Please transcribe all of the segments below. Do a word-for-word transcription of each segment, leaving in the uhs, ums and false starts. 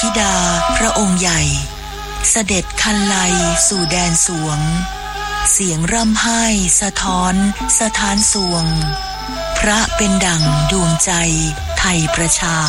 ธิดาพระองค์ใหญ่เสด็จคันไลสู่แดนสวงเสียงร่ำไห้สะท้อนสถานสวงพระเป็นดั่งดวงใจไทยประชา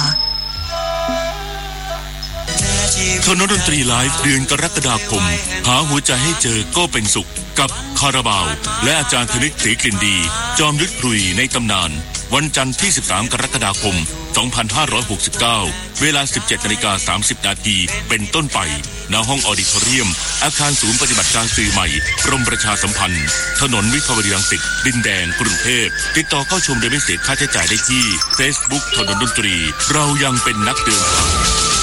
ถนนดนตรีไลฟ์เดือนกรกฎาคมหาหัวใจให้เจอก็เป็นสุขกับคาราบาวและอาจารย์ธนิกศรีกลิ่นดีจอมยุทธครุยในตำนานวันจันทร์ที่สิบสามกรกฎาคมสองพันห้าร้อยหกสิบเก้าเวลา สิบเจ็ดนาฬิกาสามสิบนาทีเป็นต้นไปณห้องออดิทอเรียมอาคารศูนย์ปฏิบัติการสื่อใหม่กรมประชาสัมพันธ์ถนนวิภาวดีรังสิตดินแดงกรุงเทพติดต่อเข้าชมโดยไม่เสียค่าใช้จ่ายได้ที่ Facebook ถนนดนตรีเรายังเป็นนักเดินทาง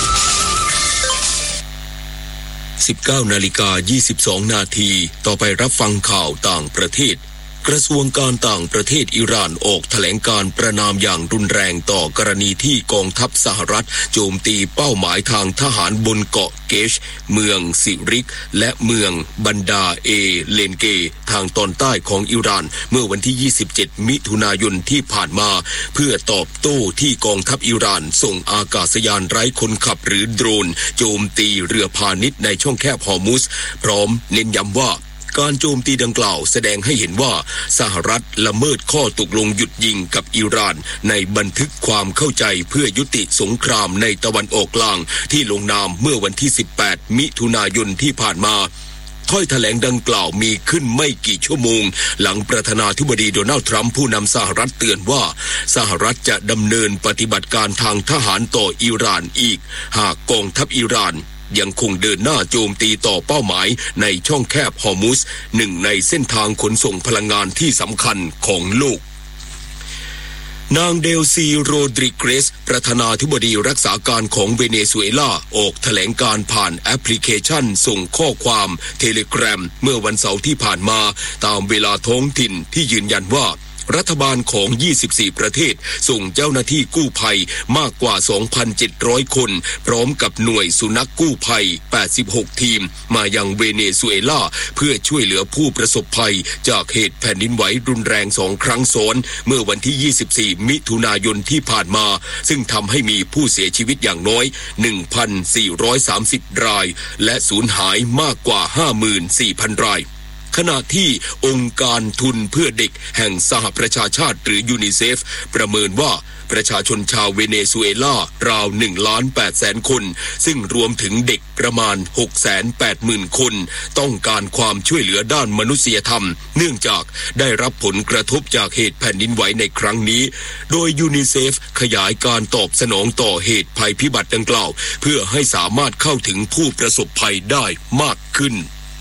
สิบเก้านาฬิกายี่สิบสองนาทีต่อไปรับฟังข่าวต่างประเทศกระทรวงการต่างประเทศอิหร่านออกแถลงการประณามอย่างรุนแรงต่อกรณีที่กองทัพสหรัฐโจมตีเป้าหมายทางทหารบนเกาะเกชเมืองซิริกและเมืองบันดาเอเลนเกทางตอนใต้ของอิหร่านเมื่อวันที่ยี่สิบเจ็ดมิถุนายนที่ผ่านมาเพื่อตอบโต้ที่กองทัพอิหร่านส่งอากาศยานไร้คนขับหรือโดรนโจมตีเรือพาณิชย์ในช่องแคบฮอร์มุซพร้อมเน้นย้ำว่าการโจมตีดังกล่าวแสดงให้เห็นว่าสหรัฐละเมิดข้อตกลงหยุดยิงกับอิหร่านในบันทึกความเข้าใจเพื่อยุติสงครามในตะวันออกกลางที่ลงนามเมื่อวันที่สิบแปดมิถุนายนที่ผ่านมาถ้อยแถลงดังกล่าวมีขึ้นไม่กี่ชั่วโมงหลังประธานาธิบดีโดนัลด์ทรัมป์ผู้นำสหรัฐเตือนว่าสหรัฐจะดำเนินปฏิบัติการทางทหารต่ออิหร่านอีกหากกองทัพอิหร่านยังคงเดินหน้าโจมตีต่อเป้าหมายในช่องแคบฮอร์มุซหนึ่งในเส้นทางขนส่งพลังงานที่สำคัญของโลกนางเดลซีโรดริเกสประธานาธิบดีรักษาการของเวเนซุเอลาออกแถลงการผ่านแอปพลิเคชันส่งข้อความเทเลแกรมเมื่อวันเสาร์ที่ผ่านมาตามเวลาท้องถิ่นที่ยืนยันว่ารัฐบาลของยี่สิบสี่ประเทศส่งเจ้าหน้าที่กู้ภัยมากกว่า สองพันเจ็ดร้อย คนพร้อมกับหน่วยสุนัขกู้ภัยแปดสิบหกทีมมายังเวเนซุเอลาเพื่อช่วยเหลือผู้ประสบภัยจากเหตุแผ่นดินไหวรุนแรงสองครั้งซ้อนเมื่อวันที่ยี่สิบสี่มิถุนายนที่ผ่านมาซึ่งทำให้มีผู้เสียชีวิตอย่างน้อย หนึ่งพันสี่ร้อยสามสิบ รายและสูญหายมากกว่า ห้าหมื่นสี่พัน รายขณะที่องค์การทุนเพื่อเด็กแห่งสหประชาชาติหรือยูนิเซฟประเมินว่าประชาชนชาวเวเนซุเอลาราว หนึ่งล้านแปดแสน คนซึ่งรวมถึงเด็กประมาณ หกแสนแปดหมื่น คนต้องการความช่วยเหลือด้านมนุษยธรรมเนื่องจากได้รับผลกระทบจากเหตุแผ่นดินไหวในครั้งนี้โดยยูนิเซฟขยายการตอบสนองต่อเหตุภัยพิบัติดังกล่าวเพื่อให้สามารถเข้าถึงผู้ประสบภัยได้มากขึ้น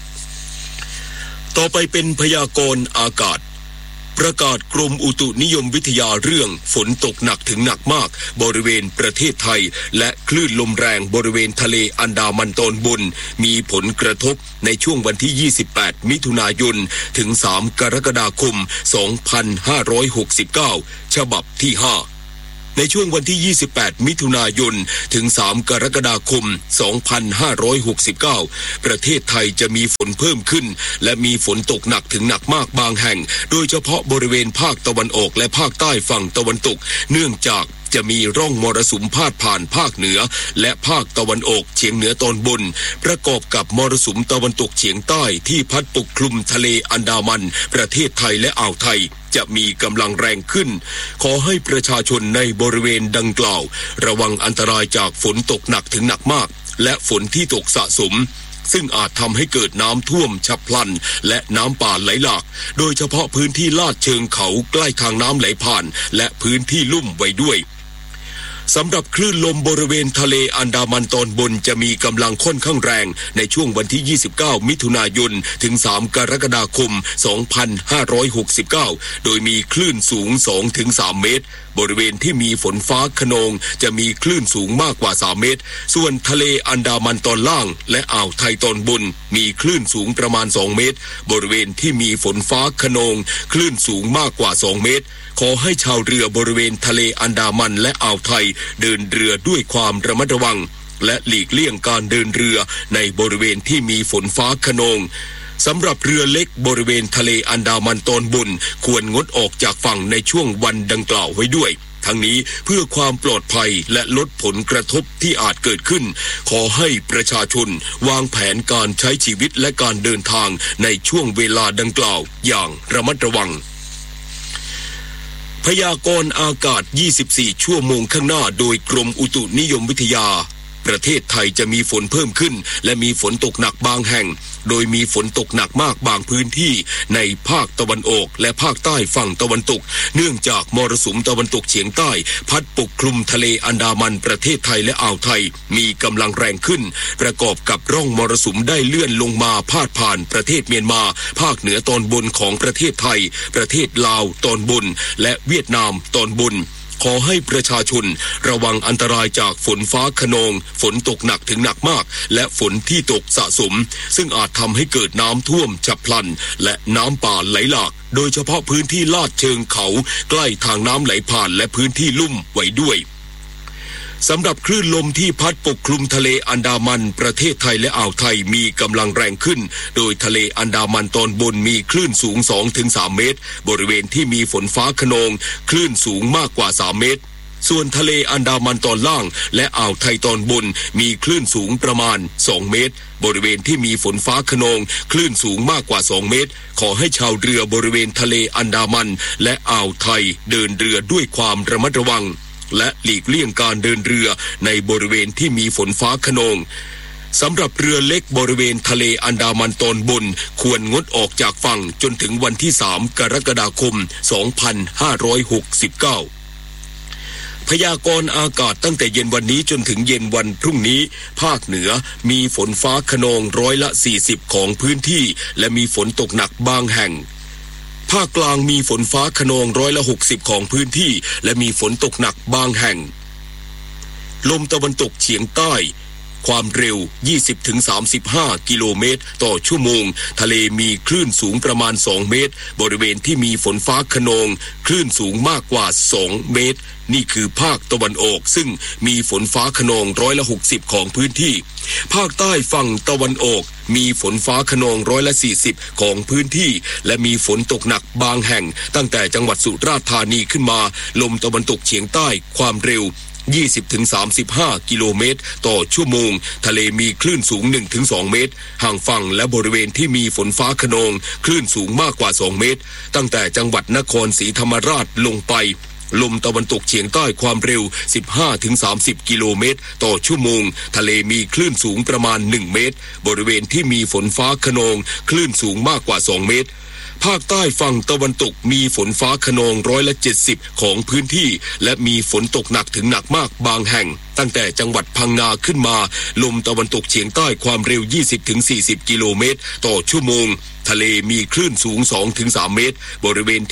ต่อไปเป็นพยากรณ์อากาศประกาศกรมอุตุนิยมวิทยาเรื่องฝนตกหนักถึงหนักมากบริเวณประเทศไทยและคลื่นลมแรงบริเวณทะเลอันดามันตอนบนมีผลกระทบในช่วงวันที่ยี่สิบแปดมิถุนายนถึงสามกรกฎาคมสองพันห้าร้อยหกสิบเก้าฉบับที่ห้าในช่วงวันที่ยี่สิบแปดมิถุนายนถึงสามกรกฎาคมสองพันห้าร้อยหกสิบเก้าประเทศไทยจะมีฝนเพิ่มขึ้นและมีฝนตกหนักถึงหนักมากบางแห่งโดยเฉพาะบริเวณภาคตะวันออกและภาคใต้ฝั่งตะวันตกเนื่องจากจะมีร่องมรสุมพาดผ่านภาคเหนือและภาคตะวันออกเฉียงเหนือตอนบนประกอบกับมรสุมตะวันตกเฉียงใต้ที่พัดปกคลุมทะเลอันดามันประเทศไทยและอ่าวไทยจะมีกำลังแรงขึ้นขอให้ประชาชนในบริเวณดังกล่าวระวังอันตรายจากฝนตกหนักถึงหนักมากและฝนที่ตกสะสมซึ่งอาจทำให้เกิดน้ำท่วมฉับพลันและน้ำป่าไหลหลากโดยเฉพาะพื้นที่ลาดเชิงเขาใกล้ทางน้ำไหลผ่านและพื้นที่ลุ่มไว้ด้วยสำหรับคลื่นลมบริเวณทะเลอันดามันตอนบนจะมีกำลังค่อนข้างแรงในช่วงวันที่ยี่สิบเก้ามิถุนายนถึงสามกรกฎาคมสองพันห้าร้อยหกสิบเก้าโดยมีคลื่นสูง สองถึงสาม เมตรบริเวณที่มีฝนฟ้าคะนองจะมีคลื่นสูงมากกว่าสามเมตรส่วนทะเลอันดามันตอนล่างและอ่าวไทยตอนบนมีคลื่นสูงประมาณสองเมตรบริเวณที่มีฝนฟ้าคะนองคลื่นสูงมากกว่าสองเมตรขอให้ชาวเรือบริเวณทะเลอันดามันและอ่าวไทยเดินเรือด้วยความระมัดระวังและหลีกเลี่ยงการเดินเรือในบริเวณที่มีฝนฟ้าคะนองสำหรับเรือเล็กบริเวณทะเลอันดามันตอนบนควรงดออกจากฝั่งในช่วงวันดังกล่าวไว้ด้วยทั้งนี้เพื่อความปลอดภัยและลดผลกระทบที่อาจเกิดขึ้นขอให้ประชาชนวางแผนการใช้ชีวิตและการเดินทางในช่วงเวลาดังกล่าวอย่างระมัดระวังพยากรณ์อากาศยี่สิบสี่ชั่วโมงข้างหน้าโดยกรมอุตุนิยมวิทยาประเทศไทยจะมีฝนเพิ่มขึ้นและมีฝนตกหนักบางแห่งโดยมีฝนตกหนักมากบางพื้นที่ในภาคตะวันออกและภาคใต้ฝั่งตะวันตกเนื่องจากมรสุมตะวันตกเฉียงใต้พัดปกคลุมทะเลอันดามันประเทศไทยและอ่าวไทยมีกำลังแรงขึ้นประกอบกับร่องมรสุมได้เลื่อนลงมาพาดผ่านประเทศเมียนมาภาคเหนือตอนบนของประเทศไทยประเทศลาวตอนบนและเวียดนามตอนบนขอให้ประชาชนระวังอันตรายจากฝนฟ้าคะนองฝนตกหนักถึงหนักมากและฝนที่ตกสะสมซึ่งอาจทำให้เกิดน้ำท่วมฉับพลันและน้ำป่าไหลหลากโดยเฉพาะพื้นที่ลาดเชิงเขาใกล้ทางน้ำไหลผ่านและพื้นที่ลุ่มไว้ด้วยสำหรับคลื่นลมที่พัดปกคลุมทะเลอันดามันประเทศไทยและอ่าวไทยมีกำลังแรงขึ้นโดยทะเลอันดามันตอนบนมีคลื่นสูง สองถึงสาม เมตรบริเวณที่มีฝนฟ้าคะนองคลื่นสูงมากกว่าสามเมตรส่วนทะเลอันดามันตอนล่างและอ่าวไทยตอนบนมีคลื่นสูงประมาณสองเมตรบริเวณที่มีฝนฟ้าคะนองคลื่นสูงมากกว่าสองเมตรขอให้ชาวเรือบริเวณทะเลอันดามันและอ่าวไทยเดินเรือด้วยความระมัดระวังและหลีกเลี่ยงการเดินเรือในบริเวณที่มีฝนฟ้าคะนองสำหรับเรือเล็กบริเวณทะเลอันดามันตอนบนควรงดออกจากฝั่งจนถึงวันที่สามกรกฎาคมสองพันห้าร้อยหกสิบเก้าพยากรณ์อากาศตั้งแต่เย็นวันนี้จนถึงเย็นวันพรุ่งนี้ภาคเหนือมีฝนฟ้าคะนองร้อยละสี่สิบของพื้นที่และมีฝนตกหนักบางแห่งภาคกลางมีฝนฟ้าคะนองร้อยละหกสิบของพื้นที่และมีฝนตกหนักบางแห่งลมตะวันตกเฉียงใต้ความเร็ว ยี่สิบถึงสามสิบห้า กิโลเมตรต่อชั่วโมงทะเลมีคลื่นสูงประมาณสองเมตรบริเวณที่มีฝนฟ้าคะนองคลื่นสูงมากกว่าสองเมตรนี่คือภาคตะวันออกซึ่งมีฝนฟ้าคะนองร้อยละหกสิบของพื้นที่ภาคใต้ฝั่งตะวันออกมีฝนฟ้าคะนองร้อยละสี่สิบของพื้นที่และมีฝนตกหนักบางแห่งตั้งแต่จังหวัดสุราษฎร์ธานีขึ้นมาลมตะวันตกเฉียงใต้ความเร็วยี่สิบถึงสามสิบห้า กิโลเมตรต่อชั่วโมงทะเลมีคลื่นสูง หนึ่งถึงสอง เมตรห่างฝั่งและบริเวณที่มีฝนฟ้าคะนองคลื่นสูงมากกว่าสองเมตรตั้งแต่จังหวัดนครศรีธรรมราชลงไปลมตะวันตกเฉียงใต้ความเร็ว สิบห้าถึงสามสิบ กิโลเมตรต่อชั่วโมงทะเลมีคลื่นสูงประมาณหนึ่งเมตรบริเวณที่มีฝนฟ้าคะนองคลื่นสูงมากกว่าสองเมตรภาคใต้ฝั่งตะวันตกมีฝนฟ้าคะนองร้อยละเจ็ดสิบของพื้นที่และมีฝนตกหนักถึงหนักมากบางแห่งตั้งแต่จังหวัดพังงาขึ้นมาลมตะวันตกเฉียงใต้ความเร็ว ยี่สิบถึงสี่สิบ กิโลเมตรต่อชั่วโมงทะเลมีคลื่นสูง สองถึงสาม เมตรบริเวณ